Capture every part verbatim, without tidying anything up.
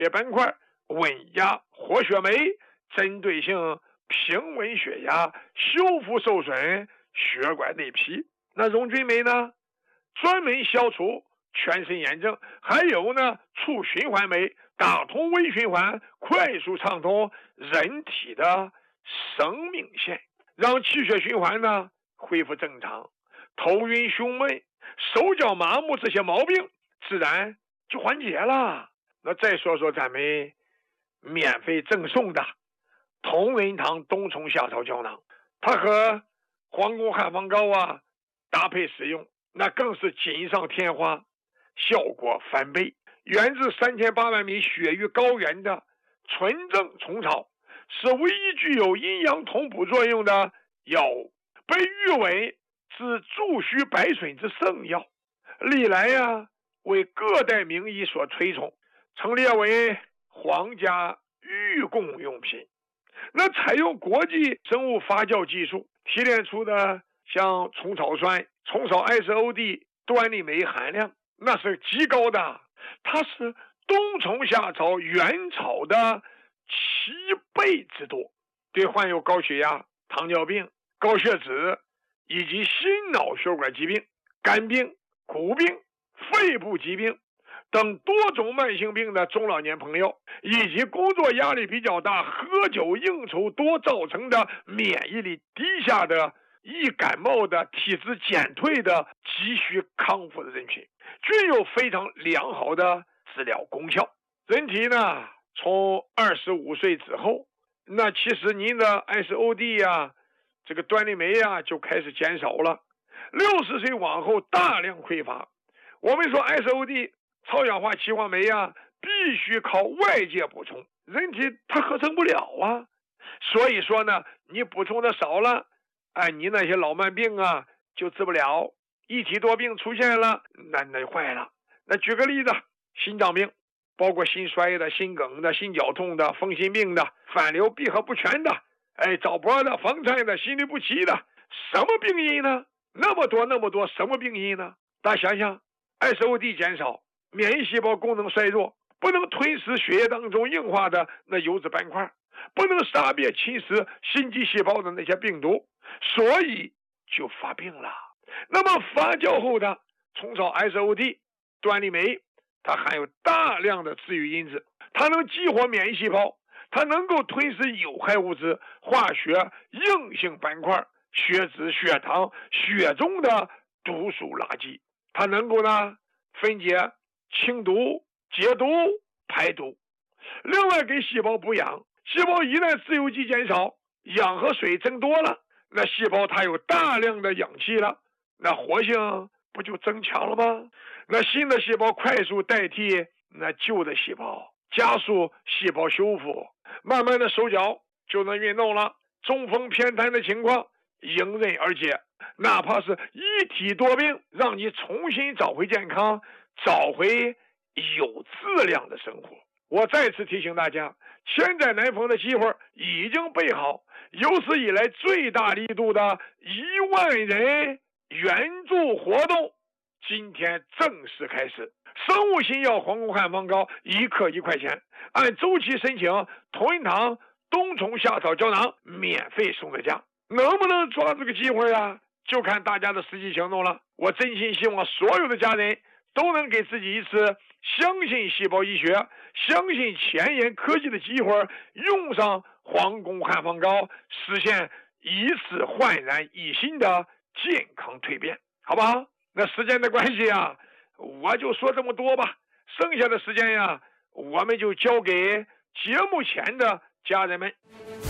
别斑块、温压、活血酶，针对性平稳血压、修复受损血管内皮。那溶菌酶呢，专门消除全身炎症。还有呢，促循环酶，打通微循环，快速畅通人体的生命线，让气血循环呢恢复正常。头晕胸闷、手脚麻木这些毛病自然就缓解了。那再说说咱们免费赠送的同仁堂冬虫夏草胶囊，它和皇宫汉方膏啊搭配使用，那更是锦上添花，效果翻倍。源自三千八百米雪域高原的纯正虫草，是唯一具有阴阳同补作用的药物，被誉为治助虚百损之圣药，历来呀、啊、为各代名医所推崇，曾列为皇家御贡用品。那采用国际生物发酵技术提炼出的像虫草酸、虫草 S O D、端粒酶含量那是极高的，它是冬虫夏草原草的七倍之多，对患有高血压、糖尿病、高血脂以及心脑血管疾病、肝病、骨病、肺部疾病等多种慢性病的中老年朋友，以及工作压力比较大、喝酒应酬多造成的免疫力低下的、易感冒的、体质减退的、急需康复的人群，均有非常良好的治疗功效。人体呢，从二十五岁之后，那其实您的 S O D 呀、啊、这个端粒酶呀就开始减少了。六十岁往后大量匮乏。我们说 S O D 超氧化歧化酶呀，必须靠外界补充，人体它合成不了啊。所以说呢，你补充的少了，哎，你那些老慢病啊就治不了，一体多病出现了，那那坏了。那举个例子，心脏病，包括心衰的、心梗的、心绞痛的、风心病的、反流闭合不全的，哎，早搏的、房颤的、心律不齐的，什么病因呢？那么多那么多，什么病因呢？大家想想 ，S O D 减少，免疫细胞功能衰弱，不能吞噬血液当中硬化的那油脂斑块，不能杀灭侵蚀心肌细胞的那些病毒，所以就发病了。那么发酵后的虫草 S O D 端粒酶，它含有大量的治愈因子，它能激活免疫细胞，它能够吞噬有害物质、化学硬性斑块、血脂、血糖、血中的毒素垃圾，它能够呢分解、清毒、解毒、排毒，另外给细胞补养。细胞一旦自由基减少，氧和水增多了，那细胞它有大量的氧气了，那活性不就增强了吗？那新的细胞快速代替那旧的细胞，加速细胞修复，慢慢的手脚就能运动了，中风偏瘫的情况迎刃而解。哪怕是一体多病，让你重新找回健康，找回有质量的生活。我再次提醒大家，千载难逢的机会已经备好，有史以来最大力度的一万人援助活动今天正式开始。生物新药皇宫汉方膏一克一块钱，按周期申请同仁堂冬虫夏草胶囊免费送给家。能不能抓这个机会啊？就看大家的实际行动了。我真心希望所有的家人都能给自己一次相信细胞医学、相信前沿科技的机会，用上皇宫汉方膏，实现一次焕然一新的健康蜕变，好不好？那时间的关系啊，我就说这么多吧，剩下的时间呀，我们就交给节目前的家人们。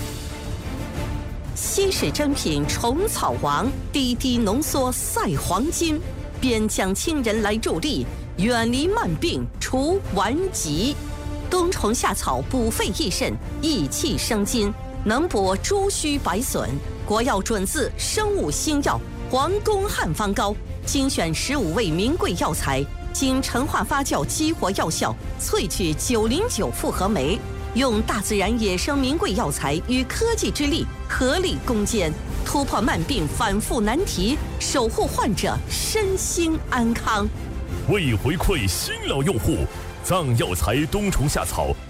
稀世珍品虫草王，滴滴浓缩赛黄金，边疆亲人来助力，远离慢病除顽疾。冬虫夏草补肺益肾，益气生津，能补诸虚百损。国药准字生物新药皇宫汉方膏，精选十五味名贵药材，经陈化发酵激活药效，萃取九零九复合酶，用大自然野生名贵药材与科技之力合力攻坚，突破慢病反复难题，守护患者身心安康。 为回馈新老用户， 藏药材冬虫夏草